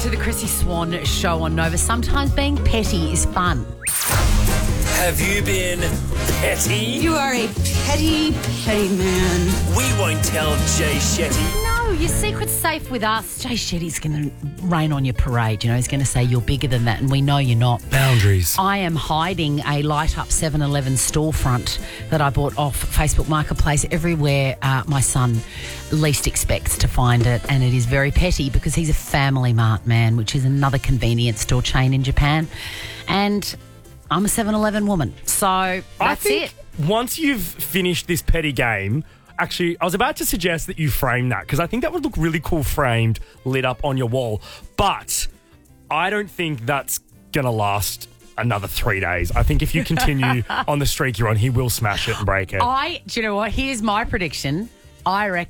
To the Chrissy Swan show on Nova. Sometimes being petty is fun. Have you been petty? You are a petty, petty man. We won't tell Jay Shetty. No, your secret's safe with us. Jay Shetty's going to rain on your parade. You know, he's going to say you're bigger than that, and we know you're not. Boundaries. I am hiding a light-up 7-Eleven storefront that I bought off Facebook Marketplace everywhere my son least expects to find it, and it is very petty because he's a Family Mart man, which is another convenience store chain in Japan, and I'm a 7-Eleven woman. So that's it. Once you've finished this petty game, actually, I was about to suggest that you frame that because I think that would look really cool framed, lit up on your wall. But I don't think that's going to last another 3 days. I think if you continue on the streak you're on, he will smash it and break it. Do you know what? Here's my prediction. I reckon